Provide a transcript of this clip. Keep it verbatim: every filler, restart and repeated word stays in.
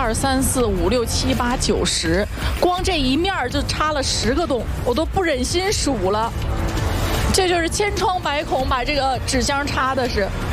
二三四五六七八九十，光这一面就插了十个洞，我都不忍心数了。这就是千疮百孔，把这个纸箱插的是。